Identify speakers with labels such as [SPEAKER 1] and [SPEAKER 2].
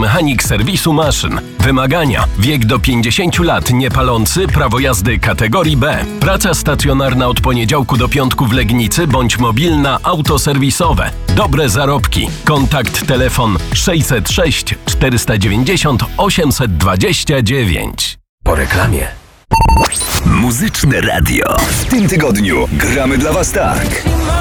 [SPEAKER 1] automechanik serwisu maszyn. Wymagania: wiek do 50 lat, niepalący, prawo jazdy kategorii B. Praca stacjonarna od poniedziałku do piątku w Legnicy bądź mobilna autoserwisowe. Dobre zarobki. Kontakt telefon 606 490 829.
[SPEAKER 2] Po reklamie. Muzyczne radio. W tym tygodniu gramy dla Was tak.